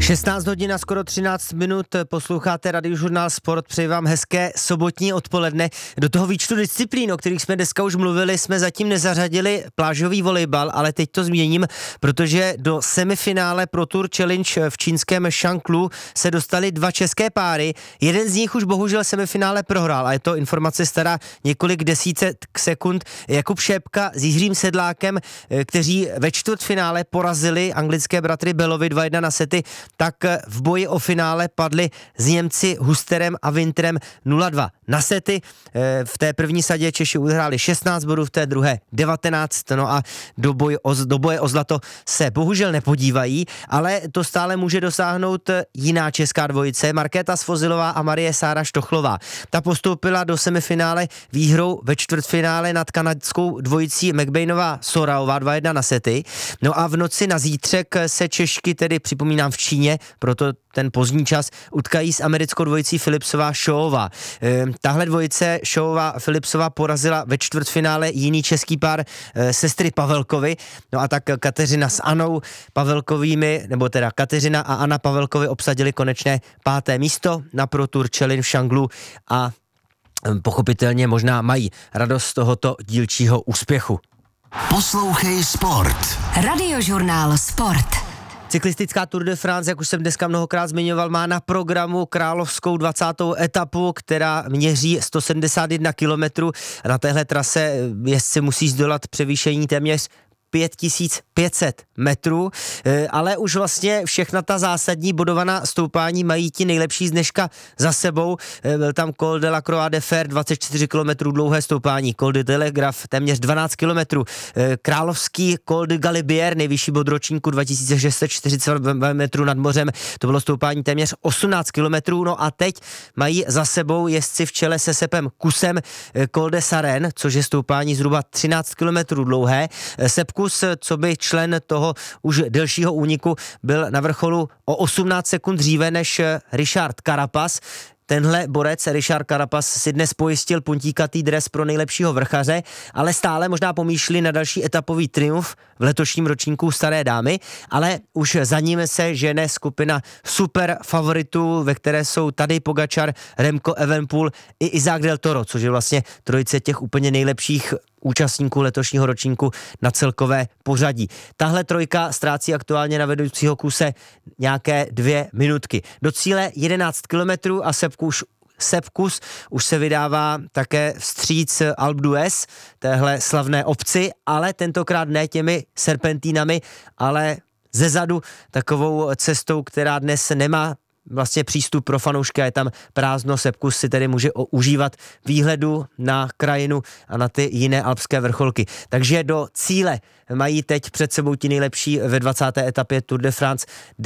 16 hodin a skoro 13 minut, posloucháte Radiožurnál Sport, přeji vám hezké sobotní odpoledne. Do toho výčtu disciplín, o kterých jsme dneska už mluvili, jsme zatím nezařadili plážový volejbal, ale teď to změním, protože do semifinále Pro Tour Challenge v čínském Šanklu se dostali dva české páry. Jeden z nich už bohužel semifinále prohrál a je to informace stará několik desítek sekund. Jakub Šépka s Jiřím Sedlákem, kteří ve čtvrtfinále porazili anglické bratry Bellovi 2-1 na sety, tak v boji o finále padli s Němci Husterem a Winterem 0-2 na sety. V té první sadě Češi uhráli 16 bodů, v té druhé 19, no a do boje o zlato se bohužel nepodívají, ale to stále může dosáhnout jiná česká dvojice, Markéta Svozilová a Marie Sára Štochlová. Ta postoupila do semifinále výhrou ve čtvrtfinále nad kanadskou dvojicí McBainová Soraová 2-1 na sety. No a v noci na zítřek se Češky, tedy připomínám v Číně, proto ten pozdní čas, utkají s americkou dvojicí Philipsová Showová. Tahle dvojice Showová Philipsová porazila ve čtvrtfinále jiný český pár sestry Pavelkovy. No a tak Kateřina s Anou Pavelkovými, nebo teda Kateřina a Anna Pavelkovy obsadili konečné 5. místo na Pro Tour Challenge v Šanglu a pochopitelně možná mají radost z tohoto dílčího úspěchu. Poslouchej Sport. Radiožurnál Sport. Cyklistická Tour de France, jak už jsem dneska mnohokrát zmiňoval, má na programu královskou 20. etapu, která měří 171 kilometrů. Na téhle trase jezdci musí zdolat převýšení téměř 5500 metrů, ale už vlastně všechna ta zásadní bodovaná stoupání mají ti nejlepší z dneška za sebou. Byl tam Col de la Croix de Fer, 24 km dlouhé stoupání, Col de Telegraph, téměř 12 km, královský Col de Galibier, nejvyšší bod ročníku, 2640 metrů nad mořem, to bylo stoupání téměř 18 km, no a teď mají za sebou jezdci v čele se Sepem Kusem Col de Saren, což je stoupání zhruba 13 km dlouhé. Sepp Kuss, co by člen toho už delšího úniku, byl na vrcholu o 18 sekund dříve než Richard Carapaz. Tenhle borec Richard Carapaz si dnes pojistil puntíkatý dres pro nejlepšího vrchaře, ale stále možná pomýšlí na další etapový triumf v letošním ročníku Staré dámy, ale už za ním se žene skupina super favoritů, ve které jsou Tadej Pogačar, Remco Evenepoel i Isaac Del Toro, což je vlastně trojice těch úplně nejlepších účastníků letošního ročníku na celkové pořadí. Tahle trojka ztrácí aktuálně na vedoucího Kuse nějaké 2 minutky. Do cíle 11 kilometrů a Sepp Kuss už se vydává také vstříc Alpe d'Huez, téhle slavné obci, ale tentokrát ne těmi serpentínami, ale zezadu takovou cestou, která dnes nemá vlastně přístup pro fanoušky a je tam prázdno. Sepp Kuss si tedy může užívat výhledu na krajinu a na ty jiné alpské vrcholky. Takže do cíle mají teď před sebou ti nejlepší ve 20. etapě Tour de France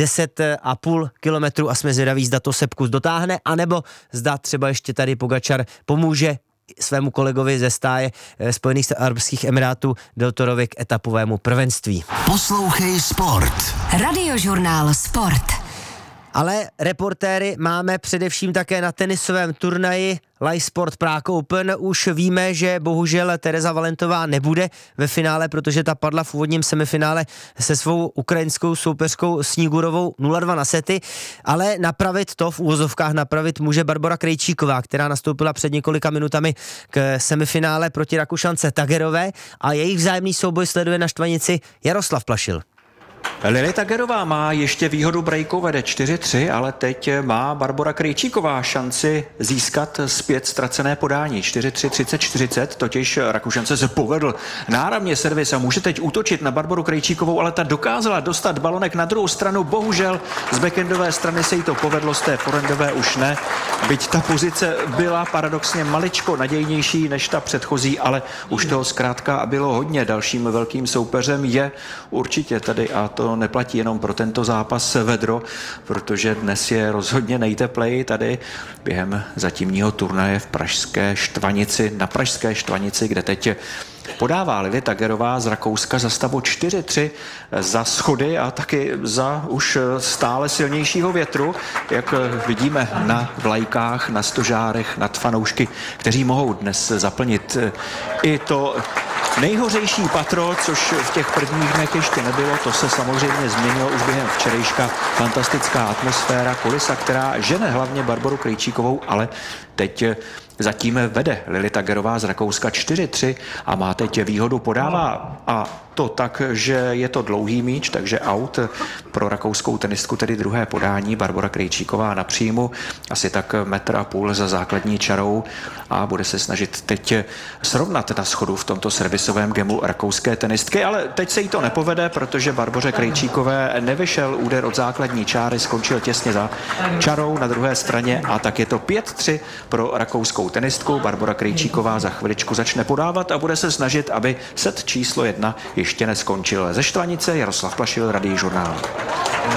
10,5 kilometrů a jsme zvědaví, zda to Sepp Kuss dotáhne, anebo zda třeba ještě tady Pogačar pomůže svému kolegovi ze stáje Spojených arabských emirátů Del Torovi k etapovému prvenství. Poslouchej Sport. Radiožurnál Sport. Ale reportéry máme především také na tenisovém turnaji Live Sport Prague Open. Už víme, že bohužel Tereza Valentová nebude ve finále, protože ta padla v úvodním semifinále se svou ukrajinskou soupeřkou Snigurovou 0-2 na sety, ale napravit to, v úvozovkách napravit, může Barbora Krejčíková, která nastoupila před několika minutami k semifinále proti Rakušance Tagerové a jejich vzájemný souboj sleduje na štvanici Jaroslav Plašil. Lily Tagerová má ještě výhodu breaku, vede 4-3, ale teď má Barbora Krejčíková šanci získat zpět ztracené podání. 4-3, 30-40, totiž Rakušance se povedl náramně servis a může teď útočit na Barboru Krejčíkovou, ale ta dokázala dostat balonek na druhou stranu. Bohužel z backendové strany se jí to povedlo, z té forehandové už ne. Byť ta pozice byla paradoxně maličko nadějnější než ta předchozí, ale už toho zkrátka bylo hodně. Dalším velkým soupeřem je určitě tady, a to neplatí jenom pro tento zápas, vedro, protože dnes je rozhodně nejtepleji tady během zatímního turnaje v Pražské Štvanici, na Pražské Štvanici, kde teď podává Lily Tagerová z Rakouska za stavu 4-3 za schody a taky za už stále silnějšího větru, jak vidíme na vlajkách, na stožárech, nad fanoušky, kteří mohou dnes zaplnit i to nejhořejší patro, což v těch prvních dnech ještě nebylo, to se samozřejmě změnilo už během včerejška. Fantastická atmosféra, kulisa, která žene hlavně Barboru Krejčíkovou, ale teď zatím vede Lily Tagerová z Rakouska 4-3 a má teď výhodu, podává a to tak, že je to dlouhý míč, takže out pro rakouskou tenistku, tedy druhé podání. Barbora Krejčíková na příjmu, asi tak 1,5 m za základní čarou a bude se snažit teď srovnat na schodu v tomto servisovém gemu rakouské tenistky, ale teď se jí to nepovede, protože Barboře Krejčíkové nevyšel úder od základní čáry, skončil těsně za čarou na druhé straně a tak je to 5-3 pro rakouskou tenistku. Barbora Krejčíková za chviličku začne podávat a bude se snažit, aby set číslo 1 ještě neskončil. Ze Štvanice Jaroslav Plašil, Radiožurnál.